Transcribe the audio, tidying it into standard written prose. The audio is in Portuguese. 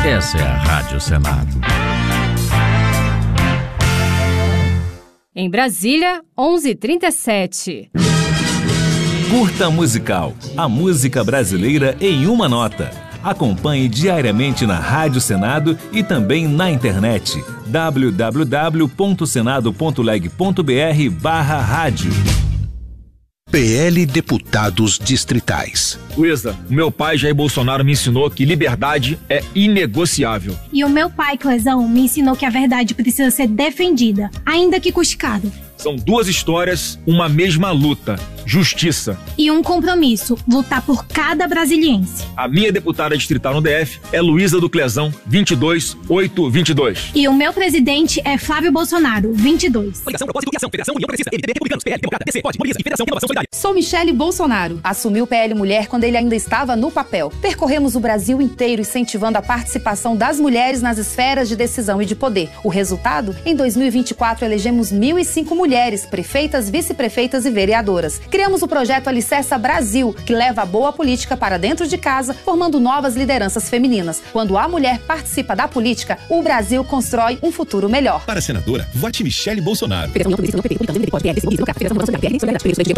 Essa é a Rádio Senado. Em Brasília, 11h37. Curta Musical, a música brasileira em uma nota. Acompanhe diariamente na Rádio Senado e também na internet www.senado.leg.br/rádio. PL Deputados Distritais. Luísa, meu pai Jair Bolsonaro me ensinou que liberdade é inegociável. E o meu pai, Clezão, me ensinou que a verdade precisa ser defendida, ainda que custe caro. São duas histórias, uma mesma luta. Justiça. E um compromisso, lutar por cada brasiliense. A minha deputada distrital no DF é Luísa do Clezão, 22822. E o meu presidente é Flávio Bolsonaro, 22. Coligação, propósito e ação. Federação, União Progressista, MDB, Republicanos, PL, Democrata, DC, Pode, Mobiliza e Federação Renovação Solidária. Sou Michele Bolsonaro. Assumi o PL Mulher quando ele ainda estava no papel. Percorremos o Brasil inteiro incentivando a participação das mulheres nas esferas de decisão e de poder. O resultado? Em 2024, elegemos 1.005 mulheres, prefeitas, vice-prefeitas e vereadoras. Criamos o projeto Alicerça Brasil, que leva a boa política para dentro de casa, formando novas lideranças femininas. Quando a mulher participa da política, o Brasil constrói um futuro melhor. Para a senadora, vote Michele Bolsonaro.